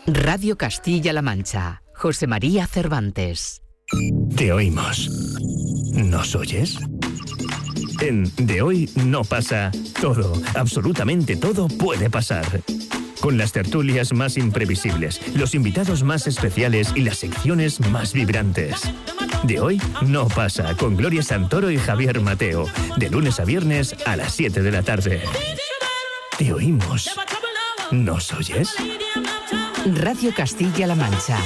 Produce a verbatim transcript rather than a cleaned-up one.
Radio Castilla-La Mancha. José María Cervantes. Te oímos. ¿Nos oyes? En De Hoy No Pasa, todo, absolutamente todo puede pasar. Con las tertulias más imprevisibles, los invitados más especiales y las secciones más vibrantes. De Hoy No Pasa, con Gloria Santoro y Javier Mateo. De lunes a viernes a las siete de la tarde. Te oímos. ¿Nos oyes? Radio Castilla-La Mancha.